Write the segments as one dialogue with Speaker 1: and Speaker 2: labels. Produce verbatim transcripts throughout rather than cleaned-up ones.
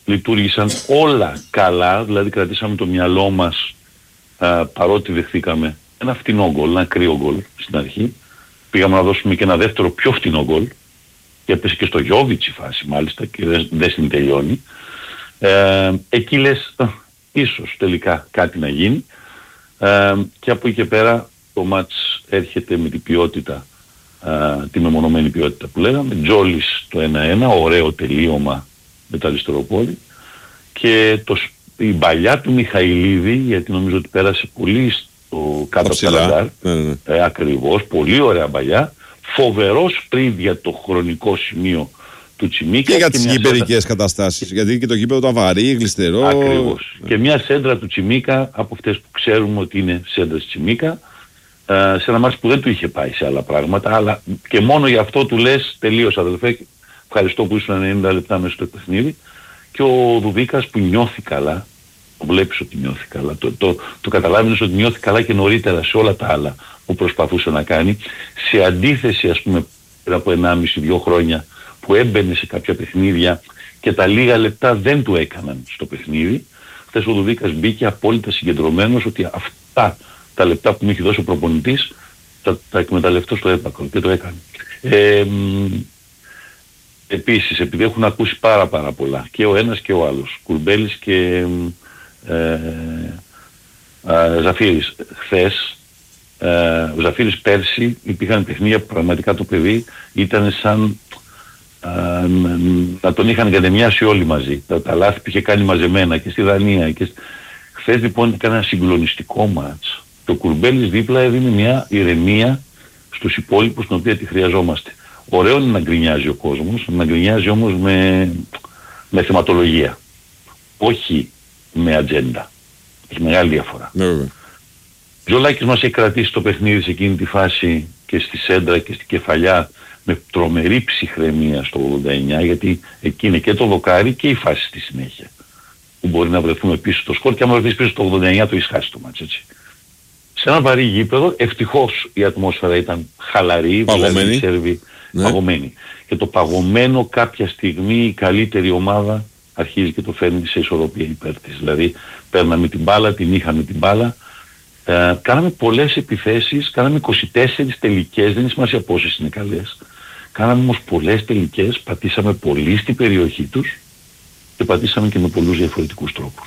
Speaker 1: λειτουργήσαν όλα καλά, δηλαδή κρατήσαμε το μυαλό μας α, παρότι δεχθήκαμε ένα φτηνό γκολ, ένα κρύο γκολ στην αρχή. Πήγαμε να δώσουμε και ένα δεύτερο πιο φτηνό γκολ και έπεσε και στο Γιόβιτς η φάση μάλιστα και δεν, δεν στην τελειώνει. Ε, εκεί λες ίσως τελικά κάτι να γίνει ε, και από εκεί και πέρα το μάτς έρχεται με την ποιότητα, ε, τη μεμονωμένη ποιότητα που λέγαμε. Τζόλις το ένα ένα, ωραίο τελείωμα με το αριστερό πόδι και το, η παλιά του Μιχαηλίδη, γιατί νομίζω ότι πέρασε πολύ στο κάτω από τα ραντάρ, ναι, ναι. ε, ακριβώς, πολύ ωραία παλιά, φοβερός πριν για το χρονικό σημείο του Τσιμίκα.
Speaker 2: Και για τις γηπεδικές
Speaker 1: σέντρα...
Speaker 2: καταστάσεις, γιατί και το γήπεδο ήταν βαρύ, γλιστερό.
Speaker 1: Ακριβώς. Ναι. Και μια σέντρα του Τσιμίκα, από αυτές που ξέρουμε ότι είναι σέντρας Τσιμίκα, ε, σε ένα μάτς που δεν του είχε πάει σε άλλα πράγματα, αλλά και μόνο γι' αυτό του λες τελείως αδελφέ, ευχαριστώ που ήσουν ενενήντα λεπτά μέσα στο παιχνίδι. Και ο Δουβίκας που νιώθει καλά, το βλέπεις ότι νιώθει καλά, το, το, το καταλάβαινες ότι νιώθει καλά και νωρίτερα σε όλα τα άλλα που προσπαθούσε να κάνει, σε αντίθεση ας πούμε πριν από ενάμιση δύο χρόνια που έμπαινε σε κάποια παιχνίδια και τα λίγα λεπτά δεν του έκαναν στο παιχνίδι. Χθες ο Δουβίκας μπήκε απόλυτα συγκεντρωμένος ότι αυτά τα λεπτά που μου έχει δώσει ο προπονητής θα τα εκμεταλλευτώ στο έπακρο και το έκανε. Ε, Επίσης, επειδή έχουν ακούσει πάρα πάρα πολλά, και ο ένας και ο άλλος, Κουρμπέλης και ε, ε, Ζαφύρης, χθες, ε, ο Ζαφύρης πέρσι υπήρχαν παιχνίδια που πραγματικά το παιδί ήταν σαν ε, να τον είχαν κατεμιάσει όλοι μαζί. Τα, τα λάθη που είχε κάνει μαζεμένα και στη Δανία. Και... Χθες λοιπόν έκανε ένα συγκλονιστικό μάτς. Το Κουρμπέλης δίπλα έδινε μια ηρεμία στους υπόλοιπους την οποία τη χρειαζόμαστε. Ωραίο είναι να γκρινιάζει ο κόσμος, να γκρινιάζει όμως με, με θεματολογία. Όχι με ατζέντα. Έχει μεγάλη διαφορά. Ναι, ναι. Τζολάκης μας έχει κρατήσει το παιχνίδι σε εκείνη τη φάση και στη σέντρα και στη κεφαλιά με τρομερή ψυχραιμία στο ογδόντα εννιά, γιατί εκεί είναι και το δοκάρι και η φάση στη συνέχεια. Που μπορεί να βρεθούμε πίσω στο σκορ και άμα βρεθείς πίσω στο ογδόντα εννιά το έχεις χάσει το μάτς, έτσι. Σε ένα βαρύ γήπεδο, ευτυχώς η ατμόσφαιρα ήταν χαλαρή,
Speaker 2: παγωμένη.
Speaker 1: Δηλαδή,
Speaker 2: ναι.
Speaker 1: παγωμένη. Και το παγωμένο κάποια στιγμή η καλύτερη ομάδα αρχίζει και το φέρνει σε ισορροπία υπέρ της. Δηλαδή παίρναμε την μπάλα, την είχαμε την μπάλα, ε, κάναμε πολλές επιθέσεις, κάναμε είκοσι τέσσερις τελικές, δεν είναι σημασία πόσες είναι καλές. Κάναμε όμως πολλές τελικές, πατήσαμε πολύ στην περιοχή τους και πατήσαμε και με πολλούς διαφορετικούς τρόπους.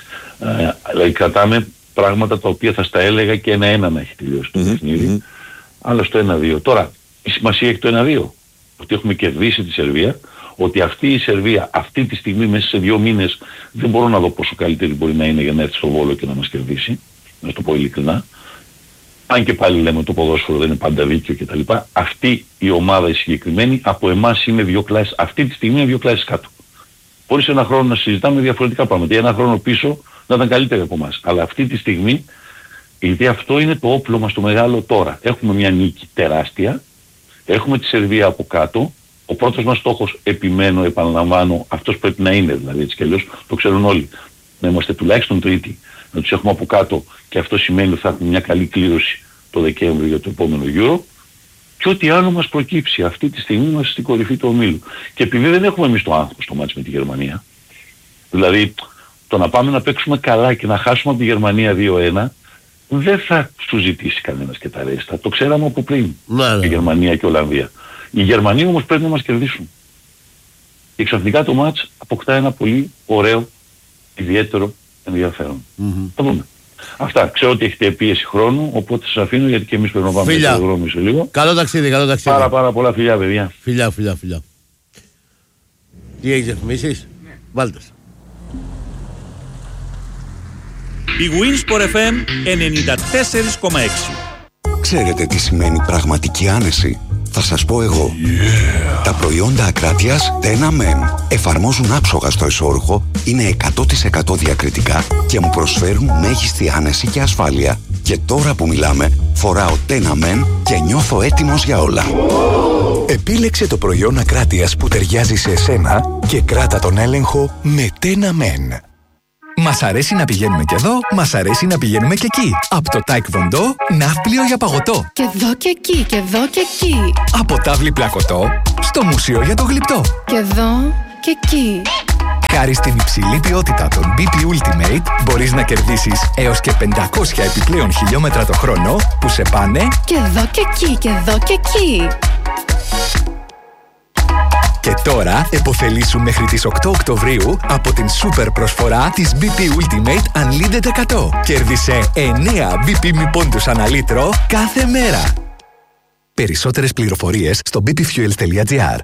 Speaker 1: Ε, δηλαδή κρατάμε πράγματα τα οποία θα στα έλεγα και ένα-ένα να έχει τελειώσει το mm-hmm, παιχνίδι, mm-hmm. αλλά στο ένα-δύο. Τώρα, η σημασία έχει το ένα-δύο. Ότι έχουμε κερδίσει τη Σερβία, ότι αυτή η Σερβία αυτή τη στιγμή μέσα σε δύο μήνες δεν μπορώ να δω πόσο καλύτερη μπορεί να είναι για να έρθει στο Βόλο και να μας κερδίσει, να το πω ειλικρινά. Αν και πάλι λέμε το ποδόσφαιρο δεν είναι πάντα δίκαιο κτλ. Αυτή η ομάδα η συγκεκριμένη από εμάς είναι δύο κλάσεις, αυτή τη στιγμή είναι δύο κλάσεις κάτω. Χωρίς ένα χρόνο να συζητάμε διαφορετικά πράγματα. Για ένα χρόνο πίσω να ήταν καλύτερη από εμάς. Αλλά αυτή τη στιγμή, γιατί αυτό είναι το όπλο μας το μεγάλο τώρα. Έχουμε μια νίκη τεράστια, έχουμε τη Σερβία από κάτω. Ο πρώτος μας στόχος, επιμένω, επαναλαμβάνω, αυτός πρέπει να είναι, δηλαδή έτσι κι αλλιώς το ξέρουν όλοι. Να είμαστε τουλάχιστον τρίτοι, να τους έχουμε από κάτω και αυτό σημαίνει ότι θα έχουμε μια καλή κλήρωση το Δεκέμβριο για το επόμενο Euro. Και ό,τι άλλο μας προκύψει, αυτή τη στιγμή είμαστε στην κορυφή του ομίλου. Και επειδή δεν έχουμε εμείς το άγχος στο μάτς με τη Γερμανία, δηλαδή το να πάμε να παίξουμε καλά και να χάσουμε από τη Γερμανία δύο ένα, δεν θα σου ζητήσει κανένας και τα ρέστα. Το ξέραμε από πριν, η Γερμανία και η Ολλανδία. Οι Γερμανοί όμως πρέπει να μας κερδίσουν. Και ξαφνικά το μάτς αποκτά ένα πολύ ωραίο, ιδιαίτερο ενδιαφέρον. Mm-hmm. Θα δούμε. Αυτά. Ξέρω ότι έχετε πίεση χρόνου, οπότε σας αφήνω γιατί και εμείς πρέπει να πάμε στο δρόμο σε λίγο.
Speaker 3: Καλό ταξίδι, καλό ταξίδι.
Speaker 1: Πάρα πάρα πολλά φιλιά, παιδιά.
Speaker 3: Φιλιά, φιλιά, φιλιά. Τι έχεις διαφημίσεις? Ναι. Βάλτε.
Speaker 4: Η Winsport εφ εμ ενενήντα τέσσερα κόμμα έξι.
Speaker 5: Ξέρετε τι σημαίνει πραγματική άνεση? Θα σας πω εγώ. Yeah. Τα προϊόντα Ακράτειας Tena Men εφαρμόζουν άψογα στο εσώρουχο, είναι εκατό τοις εκατό διακριτικά και μου προσφέρουν μέγιστη άνεση και ασφάλεια. Και τώρα που μιλάμε, φοράω Tena Men και νιώθω έτοιμος για όλα. Επίλεξε το προϊόν Ακράτειας που ταιριάζει σε εσένα και κράτα τον έλεγχο με Tena Men.
Speaker 6: Μας αρέσει να πηγαίνουμε και εδώ, μας αρέσει να πηγαίνουμε και εκεί. Από το Taekwondo, ναύπλιο για παγωτό.
Speaker 7: Και εδώ και εκεί, και εδώ και εκεί.
Speaker 6: Από τάβλη πλακωτό, στο μουσείο για το γλυπτό.
Speaker 7: Και εδώ και εκεί.
Speaker 6: Χάρη στην υψηλή ποιότητα των μπι πι Ultimate μπορείς να κερδίσεις έως και πεντακόσια επιπλέον χιλιόμετρα το χρόνο που σε πάνε
Speaker 7: Και εδώ και εκεί και εδώ και εκεί.
Speaker 6: Και τώρα επωφελήσου μέχρι τις οκτώ Οκτωβρίου από την σούπερ προσφορά της μπι πι Ultimate Unlimited εκατό. Κέρδισε εννέα μπι πι μη πόντους ανά λίτρο κάθε μέρα. Περισσότερες πληροφορίες στο μπι πι fuels τελεία τζι άρ.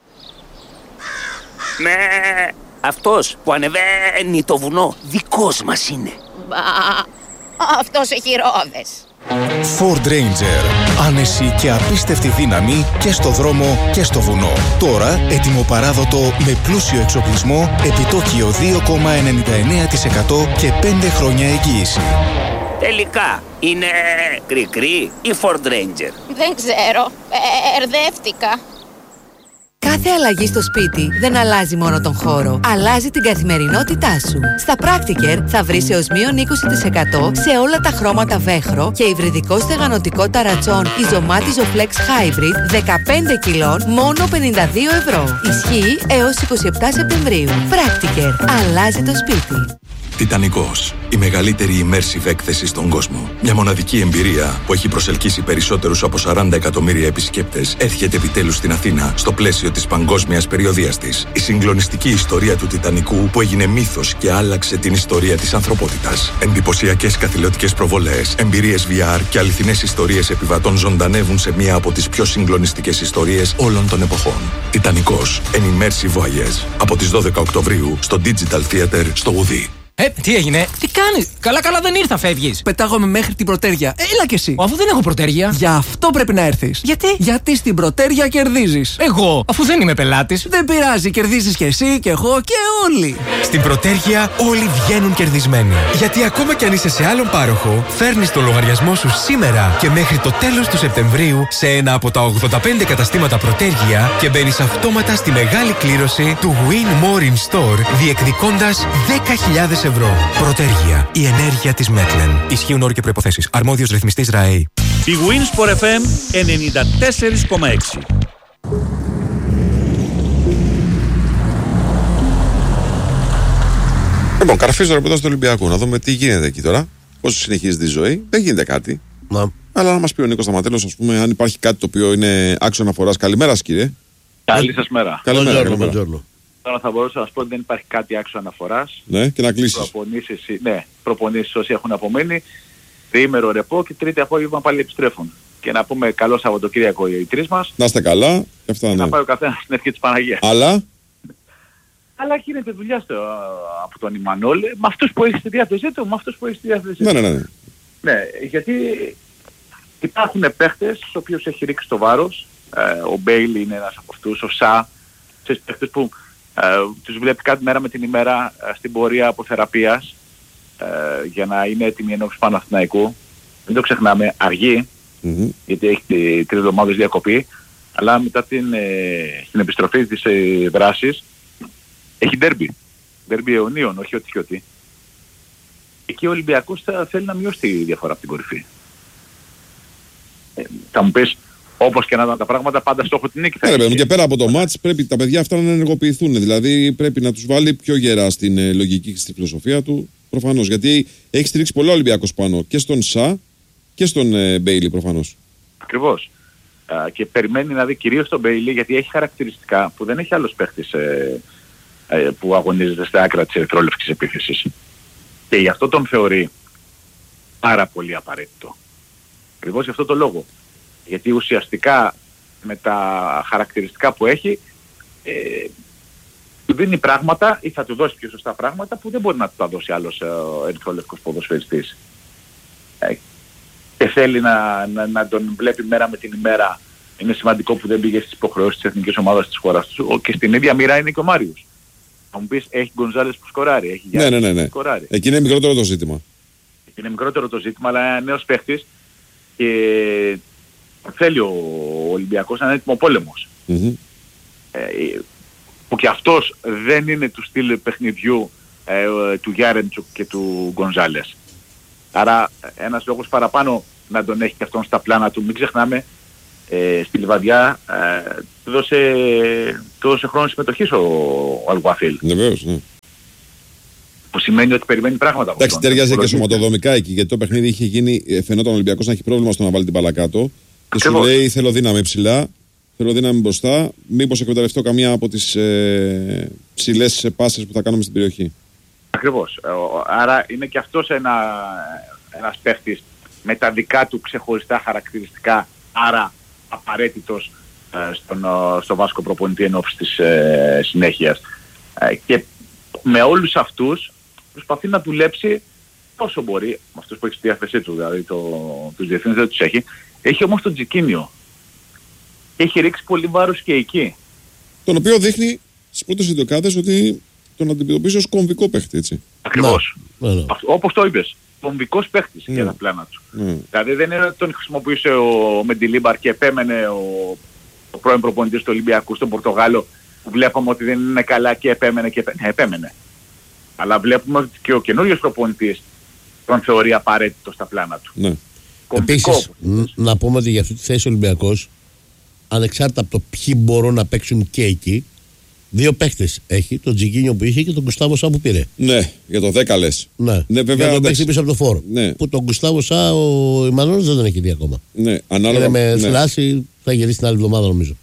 Speaker 8: Ναι, αυτός που ανεβαίνει το βουνό δικός μας είναι.
Speaker 9: Μπα, αυτός έχει ρόδες.
Speaker 10: Ford Ranger. Άνεση και απίστευτη δύναμη και στο δρόμο και στο βουνό. Τώρα έτοιμο παράδοτο με πλούσιο εξοπλισμό, επιτόκιο δύο κόμμα ενενήντα εννέα τοις εκατό και πέντε χρόνια εγγύηση.
Speaker 8: Τελικά, είναι κρι-κρι ή Ford Ranger?
Speaker 9: Δεν ξέρω, μπερδεύτηκα.
Speaker 11: Κάθε αλλαγή στο σπίτι δεν αλλάζει μόνο τον χώρο, αλλάζει την καθημερινότητά σου. Στα Practicare θα βρεις έως μείον είκοσι τοις εκατό σε όλα τα χρώματα βέχρο και υβριδικό στεγανοτικό ταρατσόν Ιζωμάτιζο Flex Hybrid δεκαπέντε κιλών μόνο πενήντα δύο ευρώ. Ισχύει έως εικοστή εβδόμη Σεπτεμβρίου. Practicare. Αλλάζει το σπίτι.
Speaker 12: Τιτανικός. Η μεγαλύτερη immersive έκθεση στον κόσμο. Μια μοναδική εμπειρία που έχει προσελκύσει περισσότερους από σαράντα εκατομμύρια επισκέπτες έρχεται επιτέλους στην Αθήνα στο πλαίσιο της παγκόσμιας περιοδείας της. Η συγκλονιστική ιστορία του Τιτανικού που έγινε μύθος και άλλαξε την ιστορία της ανθρωπότητας. Εντυπωσιακές καθηλωτικές προβολές, εμπειρίες βι αρ και αληθινές ιστορίες επιβατών ζωντανεύουν σε μία από τις πιο συγκλονιστικές ιστορίες όλων των εποχών. Τιτανικός. An immersive voyage. Από τις δώδεκα Οκτωβρίου στο Digital Theater στο Ουδί.
Speaker 13: Ε, τι έγινε, τι κάνεις? Καλά, καλά δεν ήρθα, φεύγεις. Πετάγομαι μέχρι την Πρωτέρια. Έλα κι εσύ. Αφού δεν έχω Πρωτέρια. Γι' αυτό πρέπει να έρθεις. Γιατί? Γιατί στην Πρωτέρια κερδίζεις. Εγώ, αφού δεν είμαι πελάτης. Δεν πειράζει, κερδίζεις κι εσύ και εγώ και όλοι.
Speaker 14: Στην Πρωτέρια όλοι βγαίνουν κερδισμένοι. Γιατί ακόμα κι αν είσαι σε άλλον πάροχο, φέρνεις το λογαριασμό σου σήμερα και μέχρι το τέλος του Σεπτεμβρίου σε ένα από τα ογδόντα πέντε καταστήματα Πρωτέρια και μπαίνεις αυτόματα στη μεγάλη κλήρωση του Win More in Store, διεκδικώντας δέκα χιλιάδες ευρώ. Πρωτέργεια. Η ενέργεια της Μέτλεν. Ισχύουν όροι και προϋποθέσεις. Αρμόδιος ρυθμιστής ΡΑΕΗ.
Speaker 4: Η Winsport εφ εμ ενενήντα τέσσερα κόμμα έξι.
Speaker 2: Λοιπόν, καρφίζω ρεπορτάζ του Ολυμπιακού. Να δούμε τι γίνεται εκεί τώρα. Πώς συνεχίζεται η ζωή. Δεν γίνεται κάτι.
Speaker 3: Να.
Speaker 2: Αλλά να μας πει ο Νίκος Σταματέλος, ας πούμε, αν υπάρχει κάτι το οποίο είναι άξιο αναφοράς. Καλημέρα, κύριε.
Speaker 15: Καλή σας μέρα.
Speaker 2: Καλημέρα. καλημέρα.
Speaker 15: Τώρα θα μπορούσα να σας πω ότι δεν υπάρχει κάτι άξιο αναφοράς.
Speaker 2: Ναι, και να κλείσεις.
Speaker 15: Προπονήσεις, ναι, προπονήσεις όσοι έχουν απομείνει. Τριήμερο ρεπό και τρίτη απόγευμα πάλι επιστρέφουν. Και να πούμε καλό Σαββατοκύριακο οι τρεις μας.
Speaker 2: Να είστε καλά. Και αυτά, ναι.
Speaker 15: Να πάει ο καθένας στην ευχή της Παναγίας.
Speaker 2: Αλλά...
Speaker 15: Αλλά γίνεται δουλειά στο, από τον Ιμανόλ με αυτούς που έχει στη διάθεσή του, με αυτούς που έχει στη διάθεσή του.
Speaker 2: Ναι, ναι, ναι.
Speaker 15: Ναι, γιατί υπάρχουν παίχτες στους οποίους έχει ρίξει το βάρος. Ε, ο Μπέιλι είναι ένας από αυτούς, ο Σα, σε παίχτες που ε, τους βλέπει κάθε μέρα με την ημέρα ε, στην πορεία αποθεραπείας ε, για να είναι έτοιμοι ενώπιση Παναθηναϊκού. Δεν το ξεχνάμε, αργεί, mm-hmm. γιατί έχει τρεις εβδομάδες διακοπή, αλλά μετά την, ε, την επιστροφή της ε, δράσης έχει ντέρμπι. Ντέρμπι αιωνίων, όχι ό,τι και ό,τι. Εκεί ο Ολυμπιακός θα θέλει να μειώσει τη διαφορά από την κορυφή. Ε, θα μου πεις, όπως και να ήταν τα πράγματα, πάντα στόχο την νίκη.
Speaker 2: Ναι, και πέρα από το μάτς πρέπει τα παιδιά αυτά να ενεργοποιηθούν. Δηλαδή πρέπει να τους βάλει πιο γερά στην ε, λογική και στη φιλοσοφία του. Προφανώς. Γιατί έχει στηρίξει πολλά Ολυμπιακός πάνω και στον Σα και στον ε, Μπέιλι προφανώς.
Speaker 15: Ακριβώς. Α, και περιμένει να δει κυρίως τον Μπέιλι γιατί έχει χαρακτηριστικά που δεν έχει άλλος παίχτης ε, ε, που αγωνίζεται στα άκρα της ερυθρόλευκης επίθεσης. Και γι' αυτό τον θεωρεί πάρα πολύ απαραίτητο. Ακριβώς γι' αυτό το λόγο. Γιατί ουσιαστικά με τα χαρακτηριστικά που έχει ε, του δίνει πράγματα ή θα του δώσει πιο σωστά πράγματα που δεν μπορεί να του τα δώσει άλλος ε, ερυθρόλευκος ποδοσφαιριστής. Ε, και θέλει να, να, να τον βλέπει μέρα με την ημέρα. Είναι σημαντικό που δεν πήγε στις υποχρεώσεις της εθνικής ομάδας της χώρας του και στην ίδια μοίρα είναι και ο Μάριος. Θα μου πεις, έχει Γκονζάλες που σκοράρει, έχει
Speaker 2: ναι, ναι, ναι, ναι.
Speaker 15: που σκοράρει.
Speaker 2: Εκεί είναι μικρότερο το ζήτημα.
Speaker 15: Εκεί είναι μικρότερο το ζήτημα, αλλά είναι νέος παίχτης και θέλει ο Ολυμπιακός να είναι έτοιμο πόλεμος. Mm-hmm. Ε, που και αυτός δεν είναι του στυλ παιχνιδιού ε, του Γιάρεντσουκ και του Γκονζάλες. Άρα ένας λόγος παραπάνω να τον έχει και αυτόν στα πλάνα του. Μην ξεχνάμε, ε, στη Λιβαδιά ε, του δώσε, δώσε χρόνο συμμετοχής ο, ο Αλγουαφίλ.
Speaker 2: Βεβαίως, ναι.
Speaker 15: Που σημαίνει ότι περιμένει πράγματα.
Speaker 2: Εντάξει, ταιριάζει και σωματοδομικά εκεί, γιατί το παιχνίδι είχε γίνει, φαινόταν ο Ολυμπιακός να έχει πρόβλημα στο να βάλει την μπάλα κάτω. Και σου λέει: θέλω δύναμη ψηλά, θέλω δύναμη μπροστά. Μήπως εκμεταλλευτώ καμία από τις ε, ψηλές πάσες που θα κάνουμε στην περιοχή.
Speaker 15: Ακριβώς. Άρα είναι και αυτός ένα, ένας παίχτης με τα δικά του ξεχωριστά χαρακτηριστικά, άρα απαραίτητος ε, στον, στο Βάσκο προπονητή εν ώψη της ε, συνέχειας. Ε, και με όλους αυτούς προσπαθεί να δουλέψει όσο μπορεί, με αυτούς που έχει στη διάθεσή του, δηλαδή το, τους διευθύνες δεν τους έχει. Έχει όμως τον Τζικίνιο. Έχει ρίξει πολύ βάρος και εκεί.
Speaker 2: Τον οποίο δείχνει στις πρώτες εντεκάδες ότι τον αντιμετωπίζει ως κομβικό παίχτη, έτσι.
Speaker 15: Ακριβώς.
Speaker 2: Ναι, ναι.
Speaker 15: Όπως το είπες, κομβικός παίχτης ναι. για τα πλάνα του. Ναι. Δηλαδή δεν είναι ότι τον χρησιμοποιούσε ο Μεντιλίμπαρ και επέμενε ο, ο πρώην προπονητής του Ολυμπιακού στον Πορτογάλο, που βλέπαμε ότι δεν είναι καλά και επέμενε και επέμενε. επέμενε. Αλλά βλέπουμε ότι και ο καινούριος προπονητής τον θεωρεί απαραίτητο στα πλάνα του.
Speaker 2: Ναι.
Speaker 3: Επίσης, να πούμε ότι για αυτή τη θέση ο Ολυμπιακός, ανεξάρτητα από το ποιοι μπορούν να παίξουν και εκεί, δύο παίχτες έχει, τον Τζικίνιο που είχε και τον Γκουστάβο Σα που πήρε.
Speaker 2: Ναι, για το δέκα λες.
Speaker 3: Ναι,
Speaker 2: ναι βέβαια.
Speaker 3: Για τον παίχτη πίσω από το φόρο.
Speaker 2: Ναι.
Speaker 3: Που τον Γκουστάβο Σα ο Ιμανόλος δεν τον έχει δει ακόμα.
Speaker 2: Ναι, ανάλογα.
Speaker 3: Και με
Speaker 2: ναι.
Speaker 3: θλάση θα γυρίσει την άλλη εβδομάδα νομίζω.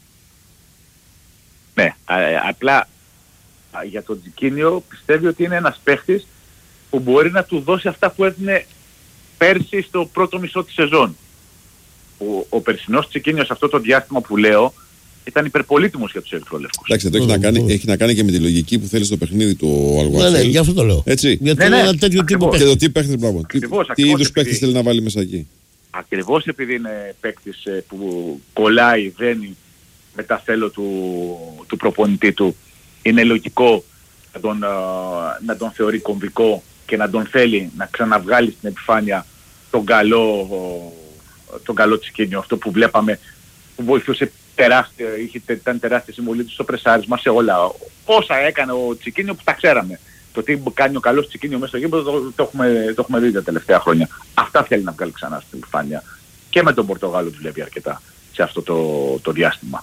Speaker 15: Ναι, α, απλά α, για τον Τζικίνιο πιστεύει ότι είναι ένας παίχτης που μπορεί να του δώσει αυτά που έδινε πέρσι στο πρώτο μισό της σεζόν. Ο, ο περσινός Τζικίνιος αυτό το διάστημα που λέω ήταν υπερπολίτιμος για τους ερυθρόλευκους.
Speaker 2: Εντάξει, αυτό έχει, να κάνει, έχει να κάνει και με τη λογική που θέλει στο παιχνίδι του Αλγουαθέλ.
Speaker 3: Ναι, ναι, γι' αυτό το λέω.
Speaker 2: Έτσι.
Speaker 3: Γιατί
Speaker 15: ναι,
Speaker 3: είναι
Speaker 15: ναι,
Speaker 3: ένα τέτοιο τύπο
Speaker 2: παίχτη. Και το τι παίχτης, μπράβο.
Speaker 15: Ακριβώς,
Speaker 2: τι
Speaker 15: ακριβώς,
Speaker 2: είδους παίχτης θέλει να βάλει μέσα εκεί.
Speaker 15: Ακριβώς επειδή είναι παίκτης που κολλάει, δένει με τα θέλω του, του προπονητή του, είναι λογικό να τον, να τον θεωρεί κομβικό και να τον θέλει να ξαναβγάλει στην επιφάνεια τον καλό, τον καλό Τσικίνιο, αυτό που βλέπαμε, που βοηθούσε τεράστια, είχε, ήταν τεράστια συμβολή του στο πρεσάρισμα, σε όλα. Όσα έκανε ο Τσικίνιο που τα ξέραμε. Το τι κάνει ο καλός Τσικίνιο μέσα στο γήπεδο το, το, έχουμε, το έχουμε δει τα τελευταία χρόνια. Αυτά θέλει να βγάλει ξανά στην επιφάνεια. Και με τον Πορτογάλο δουλεύει αρκετά σε αυτό το, το διάστημα.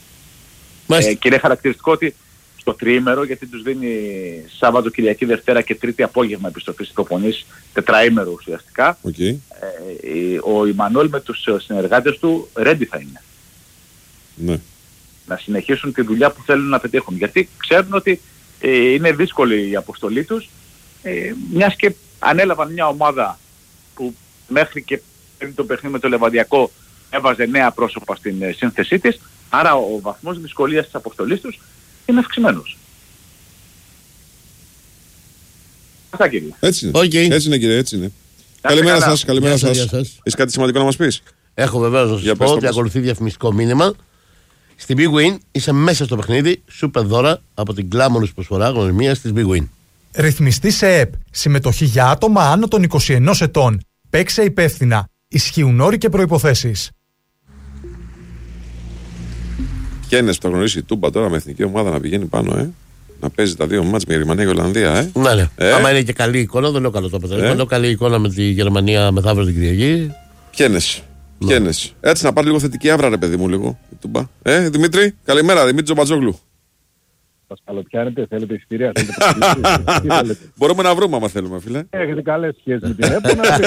Speaker 15: Ε, και είναι χαρακτηριστικό ότι στο τριήμερο, γιατί τους δίνει Σάββατο, Κυριακή, Δευτέρα και Τρίτη απόγευμα επιστροφή στις προπονήσεις, τετραήμερο ουσιαστικά,
Speaker 2: okay.
Speaker 15: ε, ο Ιμανόλ με τους συνεργάτες του ready θα είναι.
Speaker 2: Ναι.
Speaker 15: Να συνεχίσουν τη δουλειά που θέλουν να πετύχουν. Γιατί ξέρουν ότι ε, είναι δύσκολη η αποστολή τους, ε, μιας και ανέλαβαν μια ομάδα που μέχρι και πριν το παιχνίδι με το Λεβαδιακό έβαζε νέα πρόσωπα στην ε, σύνθεσή της, άρα ο βαθμός δυσκολίας της αποστολής τους είναι αυξημένος. Αυτά κύριε.
Speaker 2: Έτσι είναι.
Speaker 3: Okay.
Speaker 2: Έτσι είναι κύριε, έτσι είναι. Καλημέρα σας, καλημέρα σας. Έχεις κάτι σημαντικό να μας πεις?
Speaker 3: Έχω βεβαίως να σας πω ότι ακολουθεί διαφημιστικό μήνυμα. Στην Big Win είσαι μέσα στο παιχνίδι, σούπερ δώρα από την γκλάμονους προσφορά γνωριμίας της Big Win.
Speaker 16: Ρυθμιστή σε ΕΠ. Συμμετοχή για άτομα άνω των είκοσι ενός ετών. Παίξε υπεύθυνα. Ισχύουν όροι και προϋποθέσεις.
Speaker 2: Κένες που θα γνωρίσει η Τούμπα τώρα με εθνική ομάδα να πηγαίνει πάνω, ε. Να παίζει τα δύο μάτς με Γερμανία και Ολλανδία, ε.
Speaker 3: Ναι, ναι.
Speaker 2: Ε.
Speaker 3: Άμα είναι και καλή εικόνα, δεν λέω καλό το αποτέλεσμα. Ε. Λέω καλή εικόνα με τη Γερμανία μεθαύριο την Κυριακή.
Speaker 2: Κένες. Ναι. Κένες. Έτσι να πάρει λίγο θετική άβρα, ρε παιδί μου, λίγο. Η Τούμπα. Ε, Δημήτρη, καλημέρα, Δημήτρη Τζομπατζόγλου.
Speaker 17: Σας καλοπιάνετε, θέλετε εισιτήρια, θέλετε.
Speaker 2: Μπορούμε να βρούμε άμα θέλουμε, φίλε.
Speaker 17: Έχετε καλές σχέσεις με την ΕΠ.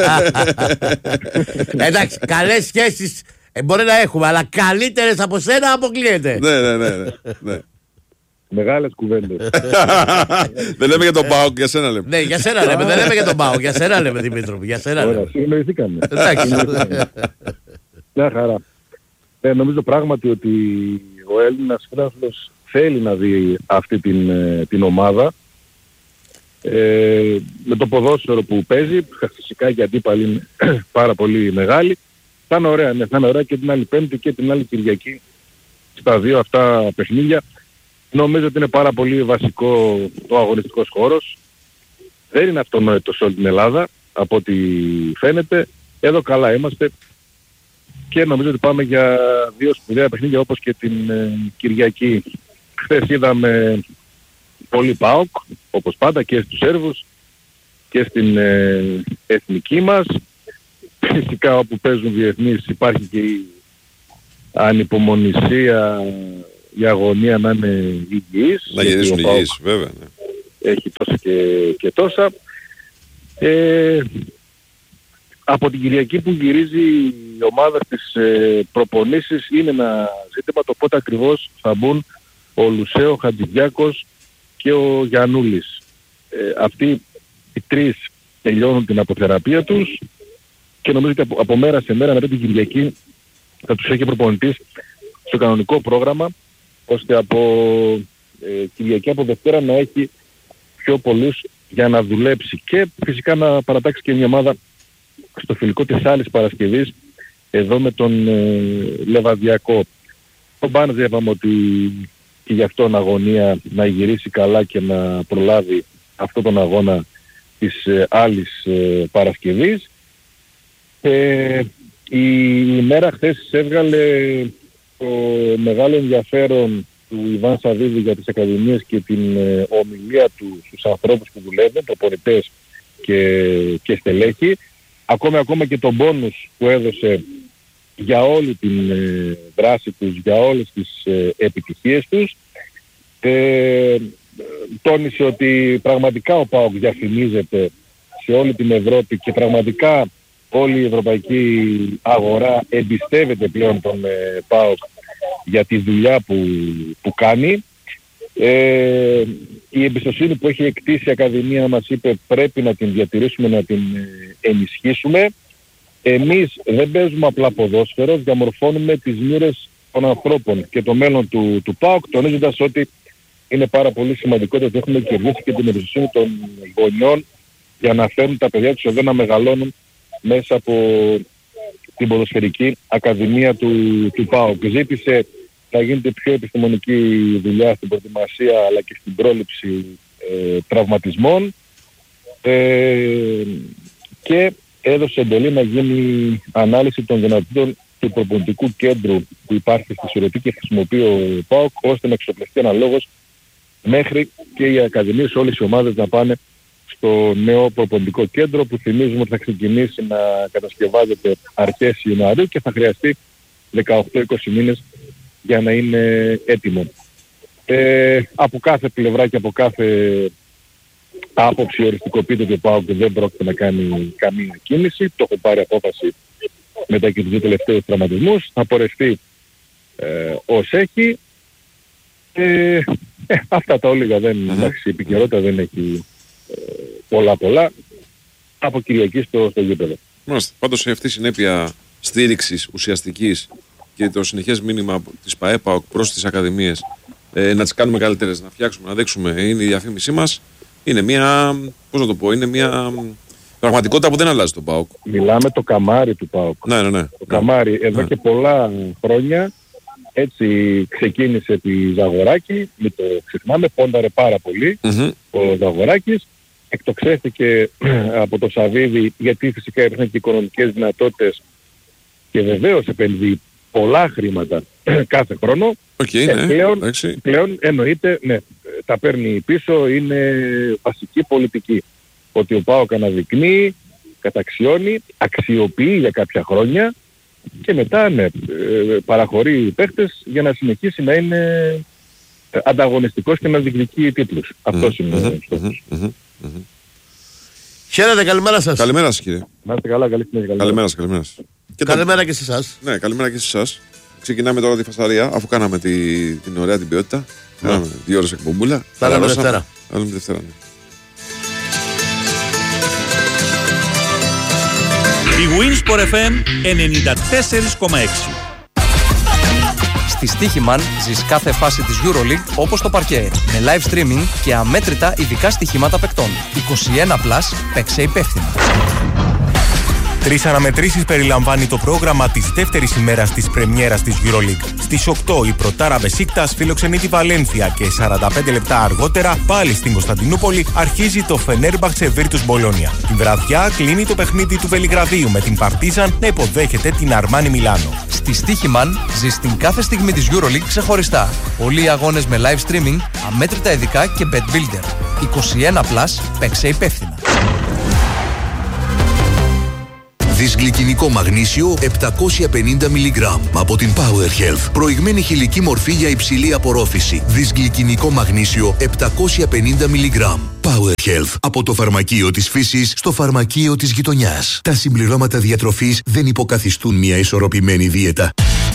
Speaker 3: Εντάξει, καλές σχέσεις ε, μπορεί να έχουμε, αλλά καλύτερες από σένα αποκλείεται.
Speaker 2: Ναι, ναι, ναι, ναι, ναι.
Speaker 17: Μεγάλες κουβέντες.
Speaker 2: Δεν λέμε για τον ΠΑΟΚ, για σένα λέμε.
Speaker 3: Ναι, για σένα λέμε, δεν λέμε για τον ΠΑΟΚ, για σένα λέμε Δημήτρο, για σένα λέμε.
Speaker 17: Ωραία, συνοηθήκαμε.
Speaker 3: Εντάξει.
Speaker 17: Μια χαρά. Ε, νομίζω πράγματι ότι ο Έλληνας φίλαθλος θέλει να δει αυτή την, την ομάδα. Ε, με το ποδόσφαιρο που παίζει, φυσικά και αντίπαλοι είναι πάρα πολύ μεγάλη. Θα είναι ωραία, ναι, θα είναι ωραία και την άλλη Πέμπτη και την άλλη Κυριακή στα δύο αυτά παιχνίδια. Νομίζω ότι είναι πάρα πολύ βασικό ο αγωνιστικός χώρος. Δεν είναι αυτονόητο σε όλη την Ελλάδα, από ό,τι φαίνεται. Εδώ καλά είμαστε και νομίζω ότι πάμε για δύο σπουδαία παιχνίδια όπως και την ε, Κυριακή. Χθες είδαμε πολύ ΠΑΟΚ, όπως πάντα, και στους Σέρβους και στην ε, εθνική μας. Φυσικά όπου παίζουν διεθνείς υπάρχει και η ανυπομονησία, η αγωνία να είναι υγιής.
Speaker 2: Να γυρίσουν υγιείς, βέβαια. Ναι.
Speaker 17: έχει τόσα και, και τόσα. Ε, από την Κυριακή που γυρίζει η ομάδα στις ε, προπονήσεις είναι ένα ζήτημα το πότε ακριβώς θα μπουν ο Λουσέο, ο Χατζηδιάκος και ο Γιαννούλης. Ε, αυτοί οι τρεις τελειώνουν την αποθεραπεία τους και νομίζω ότι από, από μέρα σε μέρα μετά την Κυριακή θα τους έχει προπονητής στο κανονικό πρόγραμμα, ώστε από ε, Κυριακή από Δευτέρα να έχει πιο πολλούς για να δουλέψει και φυσικά να παρατάξει και μια ομάδα στο φιλικό της άλλης Παρασκευής εδώ με τον ε, Λεβαδιακό. Ο Μπάνζε είπαμε ότι και γι' αυτόν αγωνία να γυρίσει καλά και να προλάβει αυτόν τον αγώνα της ε, άλλης ε, Παρασκευής. Ε, η ημέρα χθες έβγαλε το μεγάλο ενδιαφέρον του Ιβάν Σαββίδη για τις ακαδημίες και την ε, ομιλία του στους ανθρώπους που δουλεύουν, προπονητές και, και στελέχη. Ακόμα, ακόμα και τον μπόνους που έδωσε για όλη την ε, δράση τους, για όλες τις ε, επιτυχίες τους. Ε, τόνισε ότι πραγματικά ο ΠΑΟΚ διαφημίζεται σε όλη την Ευρώπη και πραγματικά όλη η ευρωπαϊκή αγορά εμπιστεύεται πλέον τον ε, ΠΑΟΚ για τη δουλειά που, που κάνει. Ε, η εμπιστοσύνη που έχει εκτίσει η Ακαδημία, μας είπε, πρέπει να την διατηρήσουμε, να την ε, ενισχύσουμε. Εμείς δεν παίζουμε απλά ποδόσφαιρο, διαμορφώνουμε τις μοίρες των ανθρώπων και το μέλλον του, του ΠΑΟΚ, τονίζοντας ότι είναι πάρα πολύ σημαντικό ότι έχουμε κερδίσει και την εμπιστοσύνη των γονιών για να φέρουν τα παιδιά τους εδώ να μεγαλώνουν μέσα από την ποδοσφαιρική ακαδημία του, του ΠΑΟΚ. Ζήτησε να γίνεται πιο επιστημονική δουλειά στην προετοιμασία αλλά και στην πρόληψη ε, τραυματισμών ε, και έδωσε εντολή να γίνει ανάλυση των δυνατοτήτων του προπονητικού κέντρου που υπάρχει στη Σουρωτή και χρησιμοποιεί ο ΠΑΟΚ, ώστε να εξοπλιστεί αναλόγως μέχρι και οι ακαδημίες, όλες οι ομάδες να πάνε στο νέο προπονητικό κέντρο που θυμίζουμε ότι θα ξεκινήσει να κατασκευάζεται αρχές Ιανουαρίου και θα χρειαστεί δεκαοκτώ με είκοσι μήνες για να είναι έτοιμο. Ε, από κάθε πλευρά και από κάθε άποψη οριστικοποιείται ότι ο ΠΑΟΚ δεν πρόκειται να κάνει καμία κίνηση. Το έχω πάρει απόφαση μετά και τους δύο τελευταίους τραυματισμούς. Θα πορευτεί ε, ως έχει. Ε, ε, αυτά τα όλιγα δεν, mm-hmm. εντάξει, η επικαιρότητα δεν έχει ε, πολλά πολλά. Από Κυριακή στο, στο γήπεδο.
Speaker 2: Μάλιστα. Πάντως αυτή η συνέπεια στήριξης ουσιαστικής και το συνεχές μήνυμα της ΠΑΕΠΑΟΚ προς τις ακαδημίες, ε, να τις κάνουμε καλύτερες, να φτιάξουμε, να δείξουμε, είναι η διαφήμισή μας. Είναι μια, πώς να το πω, είναι μια πραγματικότητα που δεν αλλάζει τον ΠΑΟΚ.
Speaker 17: Μιλάμε το καμάρι του ΠΑΟΚ.
Speaker 2: Ναι, ναι, ναι.
Speaker 17: Το ναι. καμάρι εδώ ναι. και πολλά χρόνια έτσι ξεκίνησε τη Ζαγοράκη, μην το ξεχνάμε, πόνταρε πάρα πολύ mm-hmm. ο Ζαγοράκης. Εκτοξεύτηκε από το Σαββίδη γιατί φυσικά υπήρχαν και οικονομικές δυνατότητες και βεβαίως επενδύει πολλά χρήματα κάθε χρόνο.
Speaker 2: Okay,
Speaker 17: ε,
Speaker 2: ναι.
Speaker 17: πλέον, πλέον εννοείται, ναι, τα παίρνει πίσω, είναι βασική πολιτική. Ότι ο ΠΑΟΚ αναδεικνύει, καταξιώνει, αξιοποιεί για κάποια χρόνια και μετά ναι, παραχωρεί παίχτες για να συνεχίσει να είναι ανταγωνιστικός και να διεκδικεί τίτλους. Mm-hmm. Αυτός είναι mm-hmm. ο στόχος. Mm-hmm.
Speaker 3: Mm-hmm. Χαίρετε, καλημέρα σας.
Speaker 2: Καλημέρα σας, κύριε.
Speaker 17: Να είστε καλά, καλή συνέχεια.
Speaker 2: Καλημέρα σας, καλημέρα σας.
Speaker 3: Και καλημέρα το... και σε εσάς.
Speaker 2: Ναι, καλημέρα και σε εσάς. Ξεκινάμε τώρα τη φασαρία, αφού κάναμε τη, την ωραία την ποιότητα. Yeah. Κάναμε δύο ώρες εκπομπούλα.
Speaker 3: Τα λέμε Δευτέρα.
Speaker 2: Τα λέμε Δευτέρα, ναι.
Speaker 4: Η Winsport εφ εμ ενενήντα τέσσερα κόμμα έξι.
Speaker 18: Στη Στοίχημαν ζεις κάθε φάση της EuroLeague όπως το παρκέ, με live streaming και αμέτρητα ειδικά στοιχήματα παικτών. είκοσι ένα συν, παίξε υπεύθυνα.
Speaker 14: Τρεις αναμετρήσεις περιλαμβάνει το πρόγραμμα της δεύτερης ημέρας της πρεμιέρας της EuroLeague. Στις οκτώ η Πρωτάρα Μπεσίκτας φιλοξενεί τη Βαλένθια και σαράντα πέντε λεπτά αργότερα, πάλι στην Κωνσταντινούπολη, αρχίζει το Φενέρμπαχτσε Virtus Μπολόνια. Την βραδιά κλείνει το παιχνίδι του Βελιγραδίου με την Παρτίζαν να υποδέχεται την Αρμάνι Μιλάνο.
Speaker 18: Στη Στοίχημαν ζεις την κάθε στιγμή της EuroLeague ξεχωριστά. Πολλοί αγώνες με live streaming, αμέτρητα ειδικά και bet builder. είκοσι ένα συν, παίξε υπεύθυνα.
Speaker 19: Δυσγλυκινικό μαγνήσιο επτακόσια πενήντα μιλιγκράμμ από την Power Health. Προηγμένη χηλική μορφή για υψηλή απορρόφηση. Δυσγλυκινικό μαγνήσιο επτακόσια πενήντα μιλιγκράμμ. Power Health. Από το φαρμακείο της φύσης στο φαρμακείο της γειτονιάς. Τα συμπληρώματα διατροφής δεν υποκαθιστούν μια ισορροπημένη δίαιτα.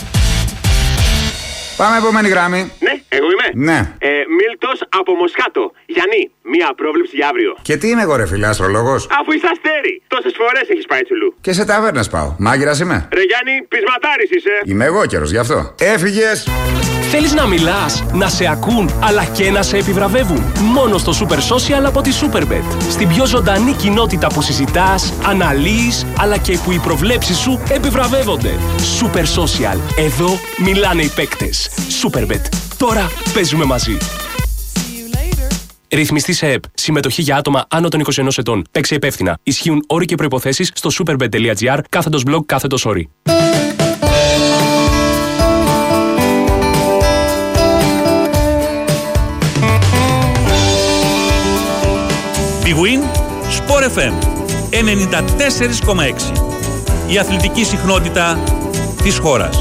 Speaker 20: Πάμε επόμενη γράμμη.
Speaker 21: Ναι, εγώ είμαι.
Speaker 20: Ναι.
Speaker 21: Ε, Μίλτος από Μοσχάτο. Γιάννη, μία πρόβλεψη για αύριο.
Speaker 20: Και τι είμαι εγώ, ρε φίλε, αστρολόγος?
Speaker 21: Αφού είσαι αστέρι. Τόσες φορές έχεις πάει τσουλού.
Speaker 20: Και σε ταβέρνες πάω. Μάγειρας είμαι.
Speaker 21: Ρε Γιάννη, πεισματάρης είσαι.
Speaker 20: Είμαι εγώ καιρος γι' αυτό. Έφυγες.
Speaker 22: Θέλεις να μιλάς, να σε ακούν, αλλά και να σε επιβραβεύουν. Μόνο στο Super Social από τη Superbet. Στην πιο ζωντανή κοινότητα που συζητάς, αναλύεις, αλλά και που οι προβλέψεις σου επιβραβεύονται. Super Social. Εδώ μιλάνε οι παίκτες. Superbet. Τώρα παίζουμε μαζί. Ρυθμιστή σε ΕΠ. Συμμετοχή για άτομα άνω των είκοσι ενός ετών. Παίξε υπεύθυνα. Ισχύουν όροι και προϋποθέσεις στο superbet.gr κάθετος blog κάθετος όροι.
Speaker 4: Big Win Sport εφ εμ ενενήντα τέσσερα κόμμα έξι. Η αθλητική συχνότητα της χώρας.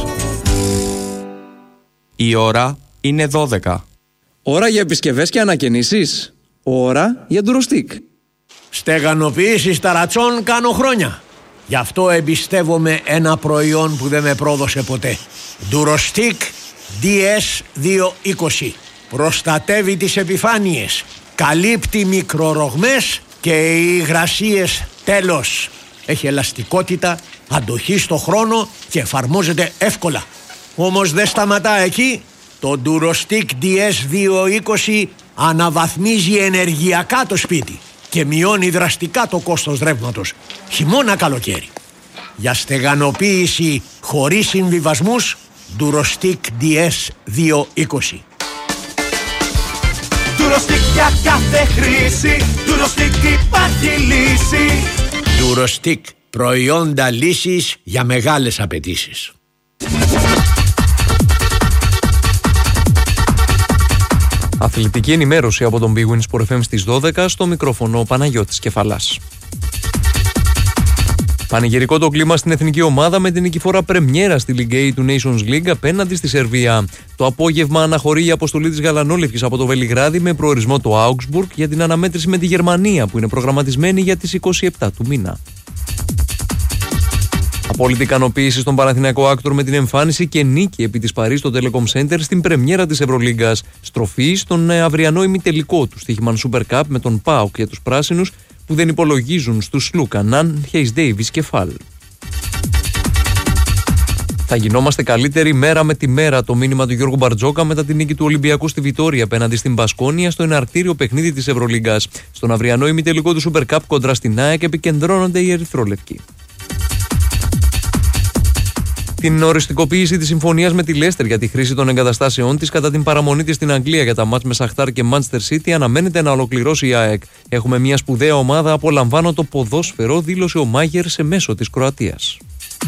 Speaker 23: Η ώρα είναι δώδεκα.
Speaker 24: Ώρα για επισκευές και ανακαινήσεις. Ώρα για ντουροστίκ.
Speaker 3: Στεγανοποιήσεις ταρατσών κάνω χρόνια. Γι' αυτό εμπιστεύομαι ένα προϊόν που δεν με πρόδωσε ποτέ. Ντουροστίκ ντι ες διακόσια είκοσι. Προστατεύει τις επιφάνειες. Καλύπτει μικρορογμές και υγρασίες. Τέλος. Έχει ελαστικότητα, αντοχή στο χρόνο και εφαρμόζεται εύκολα. Όμως δεν σταματά εκεί. Το Durostick ντι ες διακόσια είκοσι αναβαθμίζει ενεργειακά το σπίτι και μειώνει δραστικά το κόστος ρεύματος, χειμώνα καλοκαίρι. Για στεγανοποίηση χωρίς συμβιβασμούς, Durostick ντι ες διακόσια είκοσι.
Speaker 25: Durostick για κάθε χρήση, Durostick υπάρχει λύση.
Speaker 3: Durostick, προϊόντα λύσης για μεγάλες απαιτήσεις.
Speaker 18: Αθλητική ενημέρωση από τον Big Win Sport εφ εμ στις δώδεκα, στο μικρόφωνο Παναγιώτης Κεφαλάς. Πανηγυρικό το κλίμα στην εθνική ομάδα με την νικηφόρα πρεμιέρα στη Ligue έι του Nations League απέναντι στη Σερβία. Το απόγευμα αναχωρεί η αποστολή της Γαλανόλευκης από το Βελιγράδι με προορισμό το Augsburg για την αναμέτρηση με τη Γερμανία που είναι προγραμματισμένη για τις είκοσι επτά του μήνα. Απόλυτη ικανοποίηση στον Παναθηναϊκό Άκτορ με την εμφάνιση και νίκη επί της Παρί στο Telecom Center στην πρεμιέρα της Ευρωλίγκας. Στροφή στον αυριανό ημιτελικό του στοίχημαν Super Cup με τον ΠΑΟΚ για τους πράσινους που δεν υπολογίζουν στους Σλούκα, Ναν, Χέις Ντέιβις και Φαλ. Θα γινόμαστε καλύτεροι μέρα με τη μέρα, το μήνυμα του Γιώργου Μπαρτζόκα μετά την νίκη του Ολυμπιακού στη Βιτόρια απέναντι στην Μπασκόνια στο εναρκτήριο παιχνίδι της Ευρωλίγκας. Στον αυριανό ημιτελικό του Super Cup κοντρά στην ΑΕΚ επικεντρώνονται οι ερυθρόλευκοι. Την οριστικοποίηση της συμφωνίας με τη Λέστερ για τη χρήση των εγκαταστάσεών της κατά την παραμονή της στην Αγγλία για τα μάτς με Σαχτάρ και Manchester City αναμένεται να ολοκληρώσει η ΑΕΚ. Έχουμε μια σπουδαία ομάδα, απολαμβάνω το ποδόσφαιρο, δήλωσε ο Μάγερ σε μέσο της Κροατίας.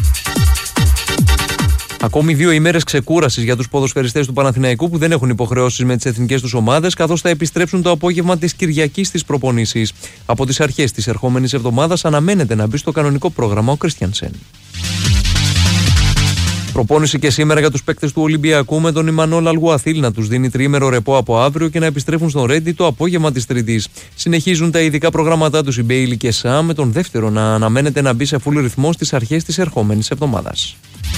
Speaker 18: Ακόμη δύο ημέρες ξεκούρασης για τους ποδοσφαιριστές του Παναθηναϊκού που δεν έχουν υποχρεώσεις με τις εθνικές τους ομάδες, καθώς θα επιστρέψουν το απόγευμα της Κυριακής στις προπονήσεις. Από τις αρχές της ερχόμενης εβδομάδας αναμένεται να μπει στο κανονικό πρόγραμμα ο Κρίστιανσεν. Προπόνηση και σήμερα για τους παίκτες του Ολυμπιακού με τον Ιμανόλ Αλγουαθίλ να τους δίνει τριήμερο ρεπό από αύριο και να επιστρέφουν στον Ρέντι το απόγευμα της Τρίτης. Συνεχίζουν τα ειδικά προγράμματά τους οι Μπέιλι και Σα, με τον δεύτερο να αναμένεται να μπει σε φουλ ρυθμό στις αρχές της ερχόμενης εβδομάδας.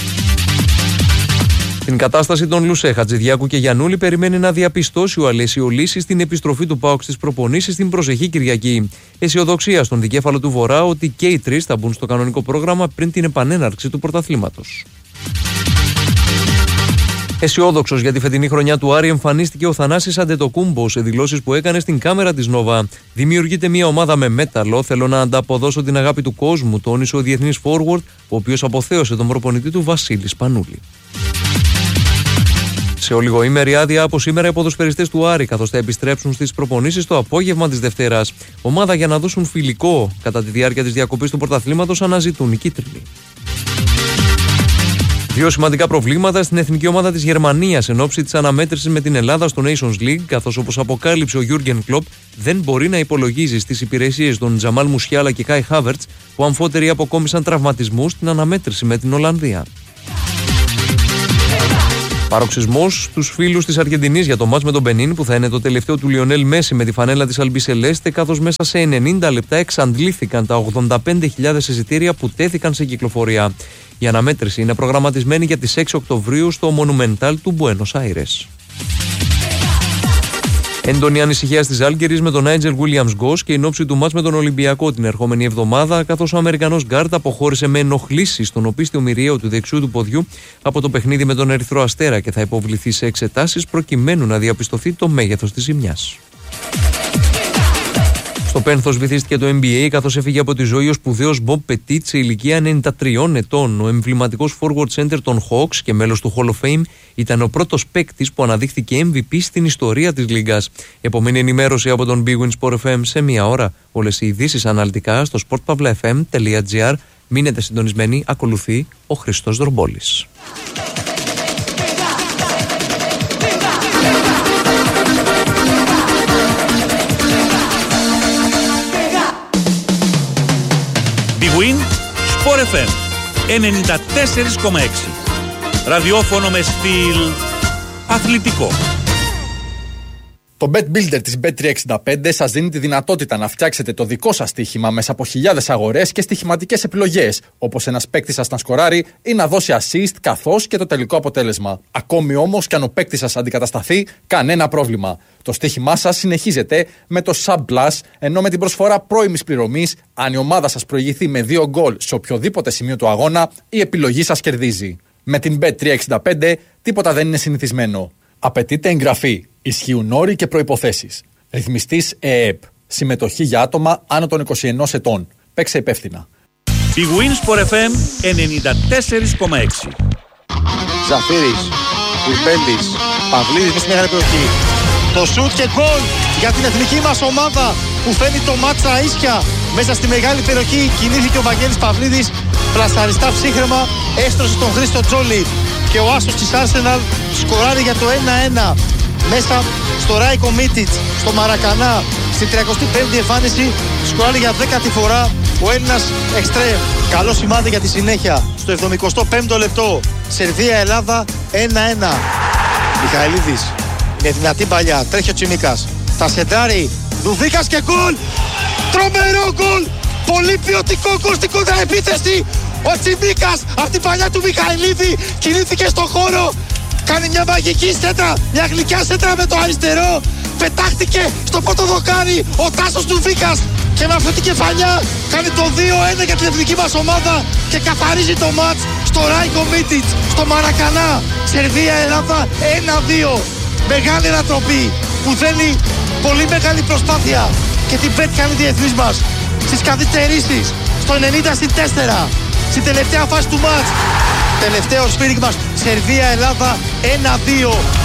Speaker 18: Την κατάσταση των Λουσέ, Χατζηδιάκου και Γιαννούλη περιμένει να διαπιστώσει ο Αλέσιο Λύση στην επιστροφή του ΠΑΟΚ στις προπονήσεις την προσεχή Κυριακή. Αισιοδοξία στον δικέφαλο του Βορρά ότι και οι τρεις θα μπουν στο κανονικό πρόγραμμα πριν την επανέναρξη του πρωταθλήματος. Αισιόδοξος για τη φετινή χρονιά του Άρη εμφανίστηκε ο Θανάσης Αντετοκούμπο σε δηλώσεις που έκανε στην κάμερα της Νόβα. Δημιουργείται μια ομάδα με μέταλλο. Θέλω να ανταποδώσω την αγάπη του κόσμου, τόνισε ο διεθνής forward, ο οποίος αποθέωσε τον προπονητή του Βασίλη Σπανούλη. Σε ολιγοήμερη άδεια από σήμερα οι ποδοσφαιριστές του Άρη, καθώς θα επιστρέψουν στις προπονήσεις το απόγευμα της Δευτέρας. Ομάδα για να δώσουν φιλικό κατά τη διάρκεια της διακοπής του πρωταθλήματος αναζητούν οι κίτρινοι. Δύο σημαντικά προβλήματα στην εθνική ομάδα της Γερμανίας εν ώψη της αναμέτρησης με την Ελλάδα στο Nations League, καθώς όπως αποκάλυψε ο Γιούργεν Κλοπ, δεν μπορεί να υπολογίζει στις υπηρεσίες των Τζαμάλ Μουσιάλα και Κάι Χάβερτς, που αμφότεροι αποκόμισαν τραυματισμούς στην αναμέτρηση με την Ολλανδία. Παροξισμός στους φίλους της Αργεντινής για το μάτς με τον Μπενίν, που θα είναι το τελευταίο του Λιονέλ Μέση με τη φανέλα της Αλμπισελέστε, καθώς μέσα σε ενενήντα λεπτά εξαντλήθηκαν τα ογδόντα πέντε χιλιάδες εισιτήρια που τέθηκαν σε κυκλοφορία. Η αναμέτρηση είναι προγραμματισμένη για τις έξι Οκτωβρίου στο Μονουμεντάλ του Μπουένος Άιρες. Έντονη ανησυχία στις Ζάλγκιρις με τον Νάιτζελ Βίλιαμς Γκος και η όψη του μάτς με τον Ολυμπιακό την ερχόμενη εβδομάδα, καθώς ο Αμερικανός γκάρντ αποχώρησε με ενοχλήσεις στον οπίστιο μυριαίο του δεξιού του ποδιού από το παιχνίδι με τον Ερυθρό Αστέρα και θα υποβληθεί σε εξετάσεις προκειμένου να διαπιστωθεί το μέγεθος της ζημιάς. Στο πένθος βυθίστηκε το N B A, καθώς έφυγε από τη ζωή ο σπουδαίος Μπομπ Πετίτ σε ηλικία ενενήντα τριών ετών. Ο εμβληματικός forward center των Hawks και μέλος του Hall of Fame ήταν ο πρώτος παίκτης που αναδείχθηκε εμ βι πι στην ιστορία της Λίγκας. Επομένη ενημέρωση από τον Big Win Sport εφ εμ σε μία ώρα. Όλες οι ειδήσεις αναλυτικά στο sport pavla f m dot g r. Μείνετε συντονισμένοι, ακολουθεί ο Χριστός Δορμπόλης.
Speaker 4: Win Sport εφ εμ ενενήντα τέσσερα κόμμα έξι. Ραδιόφωνο με στυλ αθλητικό.
Speaker 1: Το Bet Builder της μπετ τριακόσια εξήντα πέντε σας δίνει τη δυνατότητα να φτιάξετε το δικό σας στοίχημα μέσα από χιλιάδες αγορές και στοιχηματικές επιλογές, όπως ένας παίκτης σας να σκοράρει ή να δώσει assist, καθώς και το τελικό αποτέλεσμα. Ακόμη όμως και αν ο παίκτης σας αντικατασταθεί, κανένα πρόβλημα. Το στοίχημά σας συνεχίζεται με το Sub Plus, ενώ με την προσφορά πρώιμης πληρωμής, αν η ομάδα σας προηγηθεί με δύο γκολ σε οποιοδήποτε σημείο του αγώνα, η επιλογή σας κερδίζει. Με την μπετ τριακόσια εξήντα πέντε τίποτα δεν είναι συνηθισμένο. Απαιτείται εγγραφή. Ισχύουν όροι και προϋποθέσεις. Ρυθμιστής ΕΕΠ. Συμμετοχή για άτομα άνω των είκοσι ενός ετών. Παίξε υπεύθυνα.
Speaker 4: Big Win Sport εφ εμ ενενήντα τέσσερα κόμμα έξι.
Speaker 5: Ζαφύρης, Κουρμπέλης, Παυλίδης με στη μεγάλη περιοχή. Το σουτ και γκολ για την εθνική μας ομάδα που φέρνει το μάτς στα ίσια. Μέσα στη μεγάλη περιοχή κινήθηκε ο Βαγγέλης Παυλίδης. Πλασαριστά ψύχρεμα, έστρωσε τον Χρήστο Τζόλι. Και ο άσος της Arsenal σκοράρει για το ένα ένα. Μέσα στο Ράικο Μίτιτς, στο Μαρακανά, στην τριακοστή πέμπτη εμφάνιση, σκοράρει για δέκατη φορά ο Έλληνας εξτρέμ. Καλό σημάδι για τη συνέχεια. Στο εβδομηκοστό πέμπτο λεπτό, Σερβία-Ελλάδα ένα ένα. Μιχαηλίδης, με δυνατή παλιά, τρέχει ο Τσιμίκας. Θα σεντάρει, Δουβίκας και γκολ! Τρομερό γκολ! Πολύ ποιοτικό γκολ στην κοντραεπίθεση! Ο Τσιμίκας από την παλιά του Μιχαηλίδη κινήθηκε στον χώρο. Κάνει μια μαγική σέντρα, μια γλυκιά σέντρα με το αριστερό. Πετάχτηκε στο πρώτο δοκάρι ο Τάσος Ντουβίκας και με αυτή την κεφαλιά κάνει το δύο ένα για την εθνική μας ομάδα και καθαρίζει το μάτς στο Ράικο Μίτιτς, στο Μαρακανά. Σερβία-Ελλάδα ένα δύο. Μεγάλη ανατροπή που θέλει πολύ μεγάλη προσπάθεια και την πέτυχαν οι διεθνείς μας στις καθυστερήσεις στο ενενήντα συν τέσσερα. Στην τελευταία φάση του μάτς, τελευταίο σφύριγμα, Σερβία-Ελλάδα ένα δύο.